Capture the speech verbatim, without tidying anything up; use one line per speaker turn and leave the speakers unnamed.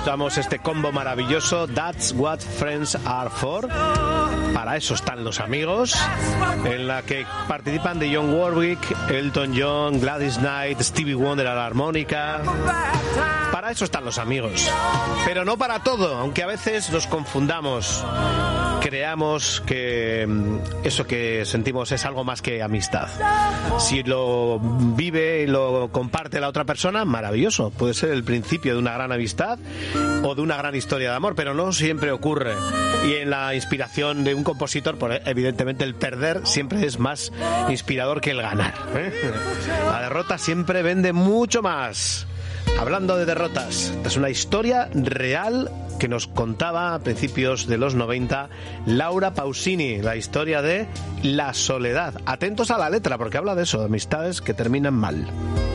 disfrutamos este combo maravilloso, That's What Friends Are For. Para eso están los amigos, en la que participan Dionne Warwick, Elton John, Gladys Knight, Stevie Wonder a la armónica. Para eso están los amigos, pero no para todo, aunque a veces nos confundamos. Creamos que eso que sentimos es algo más que amistad. Si lo vive y lo comparte la otra persona, maravilloso. Puede ser el principio de una gran amistad o de una gran historia de amor, pero no siempre ocurre. Y en la inspiración de un compositor, pues, evidentemente el perder siempre es más inspirador que el ganar, ¿eh? La derrota siempre vende mucho más. Hablando de derrotas, esta es una historia real que nos contaba a principios de los noventa Laura Pausini, la historia de la soledad. Atentos a la letra, porque habla de eso, de amistades que terminan mal.